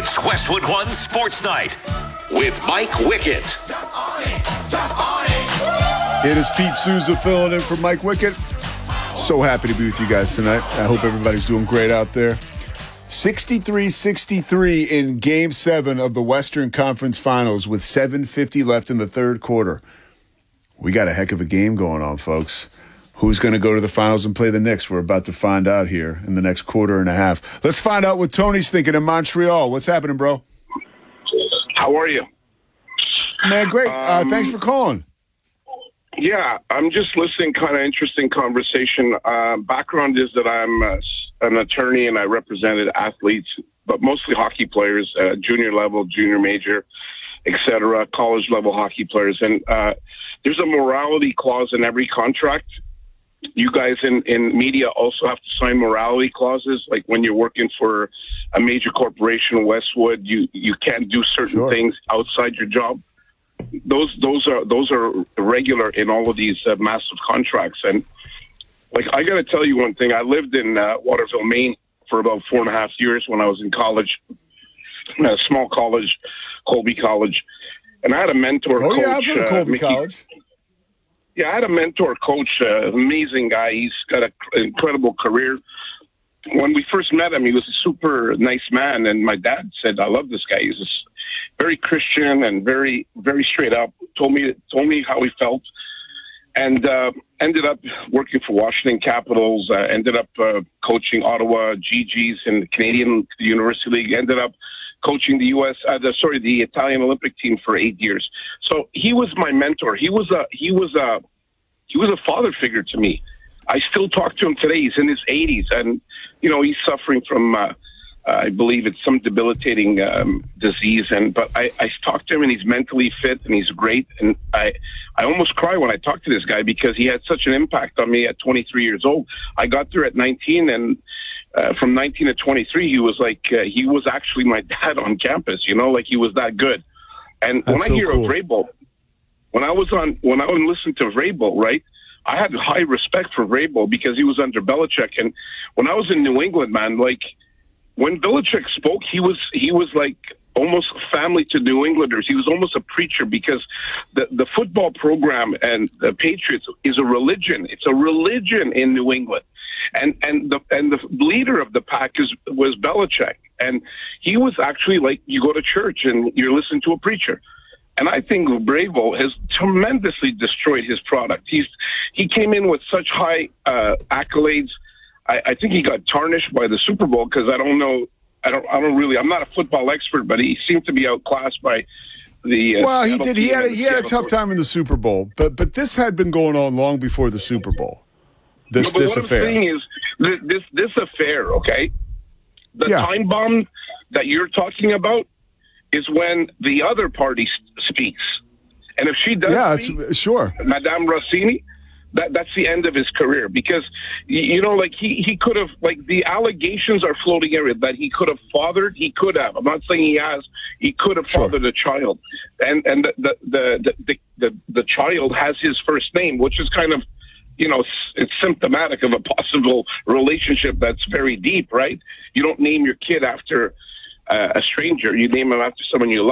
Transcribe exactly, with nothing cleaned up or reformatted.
It's Westwood One Sports Night with Mike Wickett. It is Pete Souza filling in for Mike Wickett. So happy to be with you guys tonight. I hope everybody's doing great out there. sixty-three sixty-three in Game seven of the Western Conference Finals with seven fifty left in the third quarter. We got a heck of a game going on, folks. Who's going to go to the finals and play the Knicks? We're about to find out here in the next quarter and a half. Let's find out what Tony's thinking in Montreal. What's happening, bro? How are you? Man, great. Uh, um, thanks for calling. Yeah, I'm just listening. Kind of interesting conversation. Uh, background is that I'm uh, an attorney and I represented athletes, but mostly hockey players, uh, junior level, junior major, et cetera, college level hockey players. And uh, there's a morality clause in every contract. You guys in, in media also have to sign morality clauses. Like when you're working for a major corporation, Westwood, you, you can't do certain Sure. things outside your job. Those those are those are regular in all of these uh, massive contracts. And like I got to tell you one thing. I lived in uh, Waterville, Maine, for about four and a half years when I was in college, a small college, Colby College, and I had a mentor. Oh coach, yeah, I've heard of uh, Colby Mickey, College. Yeah, I had a mentor coach, uh, amazing guy. He's got a, an incredible career. When we first met him, he was a super nice man, and my dad said, "I love this guy. He's just very Christian and very, very straight up." Told me, told me how he felt, and uh, ended up working for Washington Capitals. Uh, ended up uh, coaching Ottawa G Gs in the Canadian University League. Ended up coaching the U S, uh, the, sorry, the Italian Olympic team for eight years. So he was my mentor. He was a he was a he was a father figure to me. I still talk to him today. He's in his eighties, and you know he's suffering from, uh, uh, I believe it's some debilitating um, disease. And but I, I talk to him, and he's mentally fit, and he's great. And I I almost cry when I talk to this guy because he had such an impact on me at twenty-three years old. I got there at nineteen, and Uh, from nineteen to twenty-three, he was like, uh, he was actually my dad on campus, you know, like he was that good. And That's when I so hear cool. of Vrabel, when I was on, when I would listen to Vrabel, right, I had high respect for Vrabel because he was under Belichick. And when I was in New England, man, like when Belichick spoke, he was, he was like almost family to New Englanders. He was almost a preacher because the, the football program and the Patriots is a religion. It's a religion in New England. And and the and the leader of the pack is was Belichick, and he was actually like you go to church and you're listening to a preacher, and I think Vrabel has tremendously destroyed his product. He's he came in with such high uh, accolades. I, I think he got tarnished by the Super Bowl because I don't know I don't I don't really I'm not a football expert, but he seemed to be outclassed by the. Uh, Well, he Seattle did. He team had a, and he had a Seattle tough time in the Super Bowl, but but this had been going on long before the Super Bowl. This No, but this what affair. I'm saying is th- this this affair, okay? The Yeah. time bomb that you're talking about is when the other party s- speaks, and if she does, Yeah, speak, it's, sure. Madame Rossini, that that's the end of his career because y- you know, like he he could have like the allegations are floating area that he could have fathered. He could have. I'm not saying he has. He could have Sure. fathered a child, and and the the the the, the, the, the child has his first name, which is kind of. You know, it's symptomatic of a possible relationship that's very deep, right? You don't name your kid after uh, a stranger. You name him after someone you love.